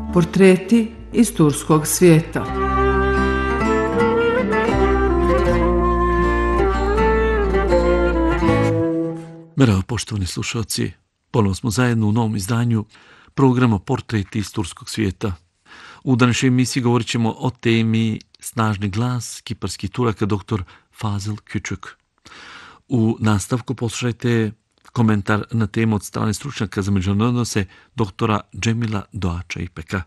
Portreti iz turskog svijeta. Merhaba poštovani slušalci, ponovno smo zajedno u novom izdanju programa Portreti iz turskog svijeta. U današnjoj emisiji govorit ćemo o temi Snažni glas kiparskih Turaka dr. Fazıl Küçük. U nastavku poslušajte komentar na temu od strane stručnjaka za međunarodne odnose doktora Džemila Doača Ipeka.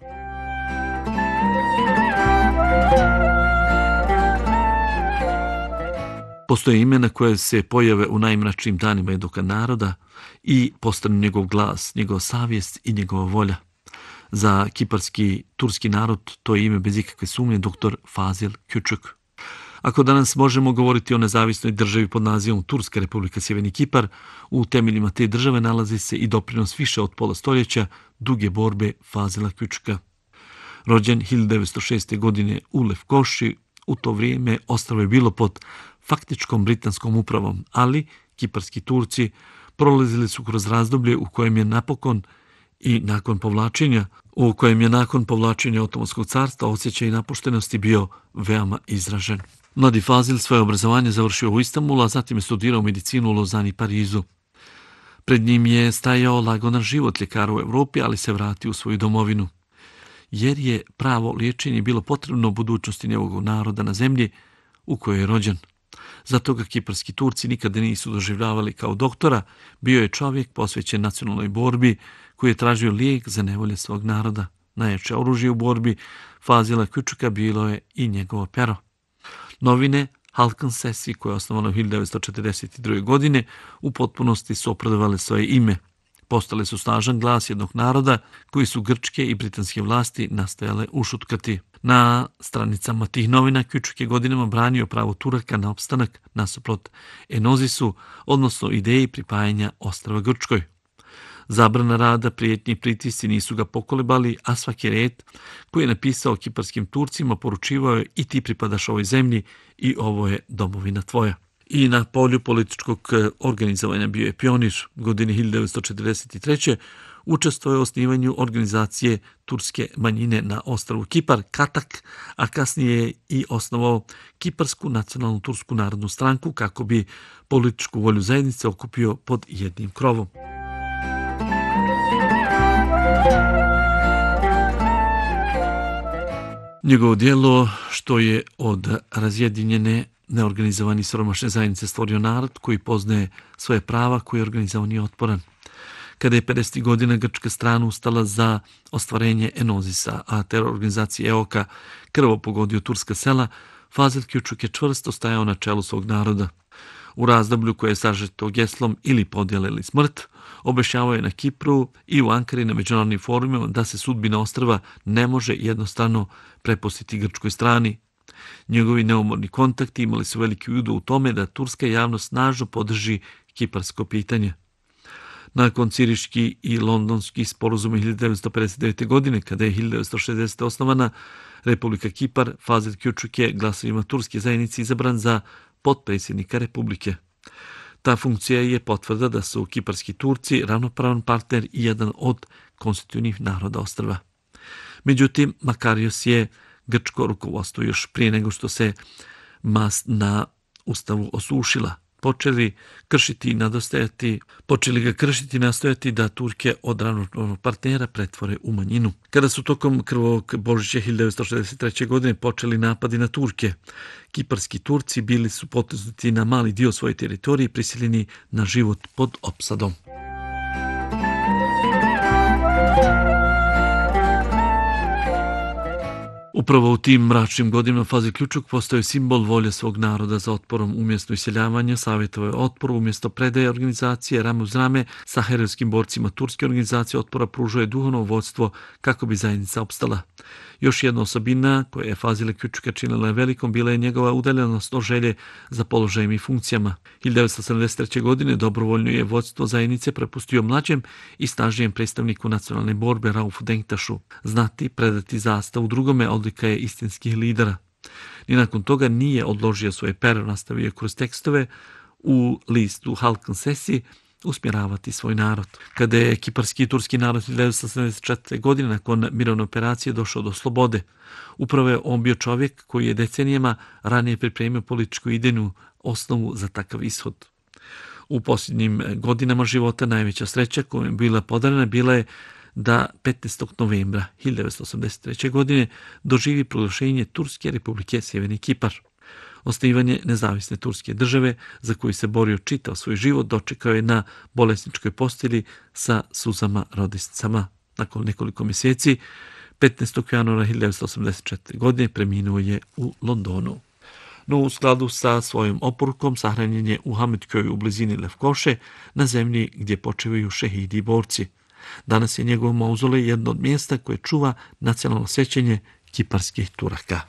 Postoje imena koje se pojave u najmračnijim danima jednoga naroda i postanu njegov glas, njegova savjest i njegova volja. Za kiparski turski narod to je ime bez ikakve sumnje dr. Fazıl Küçük. Ako danas možemo govoriti o nezavisnoj državi pod nazivom Turska republika Sjeverni Kipar, u temeljima te države nalazi se i doprinos više od pola stoljeća duge borbe Fazila Küçüka. Rođen 1906. godine u Lefkoši, u to vrijeme ostrvo je bilo pod faktičkom britanskom upravom, ali kiparski Turci prolazili su kroz razdoblje u kojem je nakon povlačenja Otomanskog carstva osjećaj napuštenosti bio veoma izražen. Mladi Fazil svoje obrazovanje završio u Istanbulu, a zatim je studirao medicinu u Lozani i Parizu. Pred njim je stajao lagodan život ljekara u Europi, ali se vratio u svoju domovinu. Jer je pravo liječenje bilo potrebno u budućnosti njegovog naroda na zemlji u kojoj je rođen. Zato ga kiparski Turci nikada nisu doživljavali kao doktora, bio je čovjek posvećen nacionalnoj borbi koji je tražio lijek za nevolje svog naroda. Najjače oružje u borbi Fazila Küçüka bilo je i njegovo pero. Novine Halkın Sesi, koje je osnovano 1942. godine, u potpunosti su opravdavale svoje ime. Postale su snažan glas jednog naroda koji su grčke i britanske vlasti nastojale ušutkati. Na stranicama tih novina Küçük je godinama branio pravo Turaka na opstanak nasuprot Enozisu, odnosno ideji pripajanja ostrva Grčkoj. Zabrana rada, prijetnji i pritisci nisu ga pokolebali, a svaki red koji je napisao kiparskim Turcima poručivao je: i ti pripadaš ovoj zemlji i ovo je domovina tvoja. I na polju političkog organizovanja bio je pionir. Godine 1943. učestvovao je u osnivanju organizacije turske manjine na ostrvu Kipar, Katak, a kasnije je i osnovao Kiparsku nacionalnu tursku narodnu stranku kako bi političku volju zajednice okupio pod jednim krovom. Njegovo djelo, što je od razjedinjene, neorganizovani siromašne zajednice stvorio narod koji poznaje svoje prava, koji je organizovan i otporan. Kada je 50. godina grčka strana ustala za ostvarenje Enozisa, a teror organizacije EOKA krvo pogodio turska sela, Fazıl Küçük je čvrsto stajao na čelu svog naroda. U razdoblju koje je sažeto geslom ili podjela ili smrt, objašnjavao je na Kipru i u Ankari na međunarodnim forumima da se sudbina ostrva ne može jednostavno prepustiti grčkoj strani. Njegovi neumorni kontakti imali su veliki udio u tome da turska javnost snažno podrži kiparsko pitanje. Nakon Ciriški i Londonski sporazuma 1959. godine, kada je 1960. osnovana Republika Kipar, Fazıl Küçük je glasovima turske zajednice izabran za potpredsjednika Republike. Ta funkcija je potvrda da su kiparski Turci ravnopravan partner i jedan od konstitutivnih naroda ostrva. Međutim, Makarios je grčko rukovodstvo još prije nego što se mast na ustavu osušila. Počeli ga kršiti i nastojati da Turke od ravnopravnog partnera pretvore u manjinu. Kada su tokom krvog Božića 1963. godine počeli napadi na Turke, kiparski Turci bili su potisnuti na mali dio svoje teritorije i prisiljeni na život pod opsadom. Upravo u tim mračnim godinama Fazıl Küçük postao simbol volje svog naroda za otporom umjesto iseljavanja, savjetovao otporu umjesto predaje organizacije, rame uz rame sa herojskim borcima turske organizacije otpora pružuje duhovno vodstvo kako bi zajednica opstala. Još jedna osobina koja je Fazila Küçüka činila velikom bila je njegova udaljenost od želje za položajem i funkcijama. 1973. godine dobrovoljno je vodstvo zajednice prepustio mlađem i snažnijem predstavniku nacionalne borbe Raufu Denktašu. Znati predati zastavu drugome odlika je istinskih lidera. Ni nakon toga nije odložio svoje pero, nastavio kroz tekstove u listu Halkın Sesi usmjeravati svoj narod. Kada je kiparski i turski narod 1974. godine nakon mirovne operacije došao do slobode, upravo je on bio čovjek koji je decenijama ranije pripremio političku idejnu osnovu za takav ishod. U posljednjim godinama života najveća sreća koja je bila podarena bila je da 15. novembra 1983. godine doživi proglašenje Turske republike Sjeverni Kipar. Osnivanje nezavisne turske države za koju se borio čitav svoj život dočekao je na bolesničkoj postelji sa suzama rodiscama. Nakon nekoliko mjeseci, 15. januara 1984. godine preminuo je u Londonu. No u skladu sa svojom oporukom sahranjen je u Hamidkoj u blizini Lefkoše, na zemlji gdje počivaju šehidi i borci. Danas je njegov mauzolej jedno od mjesta koje čuva nacionalno sjećanje kiparskih Turaka.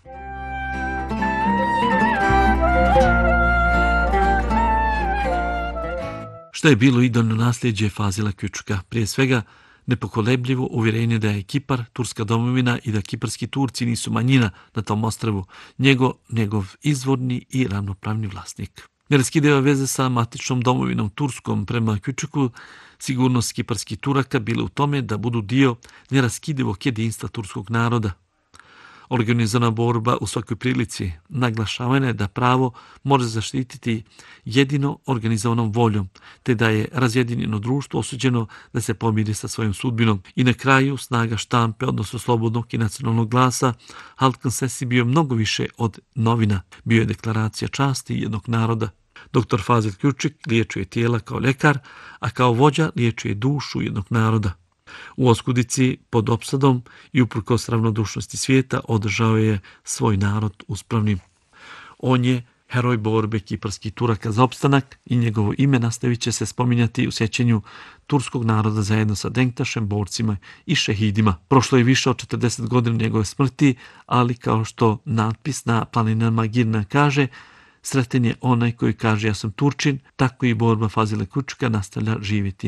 Što je bilo idolno nasljeđe Fazila Küçük'a? Prije svega, nepokolebljivo uvjerenje da je Kipar turska domovina i da kiparski Turci nisu manjina na tom ostrvu, njegov izvorni i ravnopravni vlasnik. Neraskidive veze sa matičnom domovinom Turskom prema Küçük'u, sigurnost kiparskih Turaka bila u tome da budu dio neraskidivog jedinstva turskog naroda. Organizovana borba u svakoj prilici naglašavana je da pravo može zaštititi jedino organizovanom voljom, te da je razjedinjeno društvo osuđeno da se pomiri sa svojom sudbinom. I na kraju snaga štampe, odnosno slobodnog i nacionalnog glasa, Halkın Sesi bio mnogo više od novina. Bio je deklaracija časti jednog naroda. Dr. Fazil Küçük liječuje tijela kao ljekar, a kao vođa liječuje dušu jednog naroda. U oskudici, pod opsadom i uprkos ravnodušnosti svijeta održao je svoj narod uspravnim. On je heroj borbe kiparskih Turaka za opstanak i njegovo ime nastavit će se spominjati u sjećanju turskog naroda zajedno sa Denktašem, borcima i šehidima. Prošlo je više od 40 godina njegove smrti, ali kao što natpis na planinama Girna kaže, sretan je onaj koji kaže ja sam Turčin, tako i borba Fazila Küçük'a nastavlja živjeti